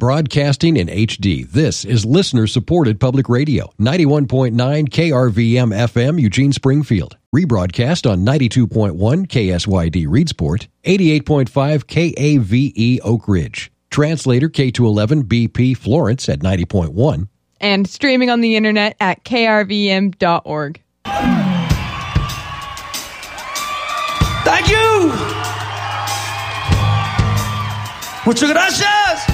Broadcasting in HD, this is listener-supported public radio. 91.9 KRVM FM, Eugene, Springfield. Rebroadcast on 92.1 KSYD, Reedsport. 88.5 KAVE, Oak Ridge. Translator K211 BP, Florence at 90.1. And streaming on the internet at krvm.org. Thank you. Muchas gracias.